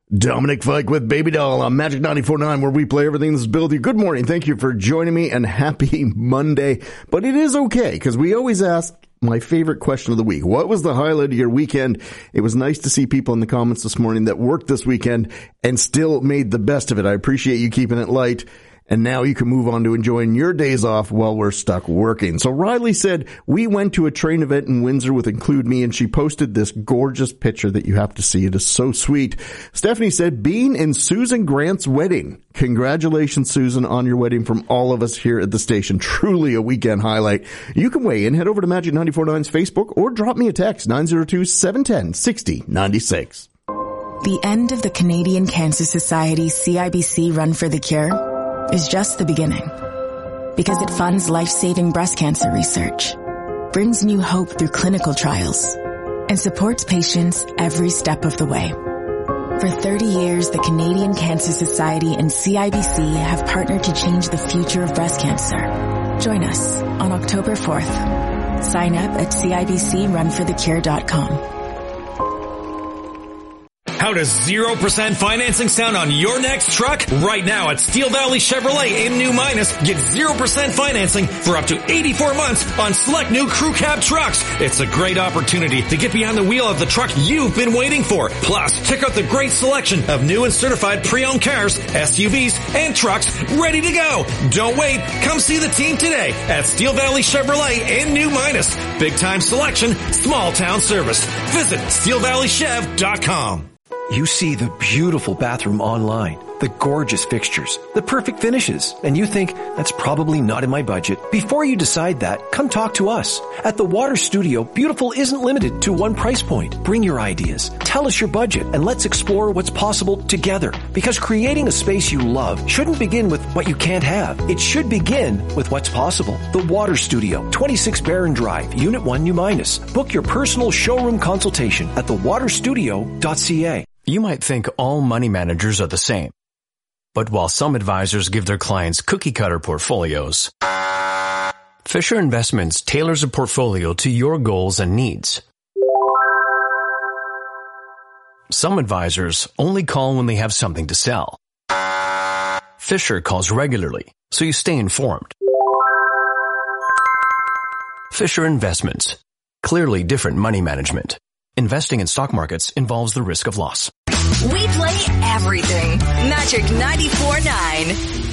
Dominic Fike with Baby Doll on Magic 94.9, where we play everything that's built you. Good morning. Thank you for joining me, and happy Monday. But it is okay, because we always ask my favorite question of the week. What was the highlight of your weekend? It was nice to see people in the comments this morning that worked this weekend and still made the best of it. I appreciate you keeping it light. And now you can move on to enjoying your days off while we're stuck working. So Riley said, we went to a train event in Windsor with Include Me, and she posted this gorgeous picture that you have to see. It is so sweet. Stephanie said, being in Susan Grant's wedding. Congratulations, Susan, on your wedding from all of us here at the station. Truly a weekend highlight. You can weigh in. Head over to Magic 94.9's Facebook or drop me a text, 902-710-6096. The end of the Canadian Cancer Society CIBC Run for the Cure is just the beginning, because it funds life-saving breast cancer research, brings new hope through clinical trials, and supports patients every step of the way. For 30 years, the Canadian Cancer Society and CIBC have partnered to change the future of breast cancer. Join us on October 4th. Sign up at CIBCRunForTheCure.com. How does 0% financing sound on your next truck? Right now at Steel Valley Chevrolet in New Minas, get 0% financing for up to 84 months on select new crew cab trucks. It's a great opportunity to get behind the wheel of the truck you've been waiting for. Plus, check out the great selection of new and certified pre-owned cars, SUVs, and trucks ready to go. Don't wait. Come see the team today at Steel Valley Chevrolet in New Minas. Big time selection, small town service. Visit SteelValleyChev.com. You see the beautiful bathroom online, the gorgeous fixtures, the perfect finishes, and you think, that's probably not in my budget. Before you decide that, come talk to us. At the Water Studio, beautiful isn't limited to one price point. Bring your ideas, tell us your budget, and let's explore what's possible together. Because creating a space you love shouldn't begin with what you can't have. It should begin with what's possible. The Water Studio, 26 Barron Drive, Unit 1, New Minas. Book your personal showroom consultation at thewaterstudio.ca. You might think all money managers are the same. But while some advisors give their clients cookie-cutter portfolios, Fisher Investments tailors a portfolio to your goals and needs. Some advisors only call when they have something to sell. Fisher calls regularly, so you stay informed. Fisher Investments. Clearly different money management. Investing in stock markets involves the risk of loss. We play everything. Magic 94.9.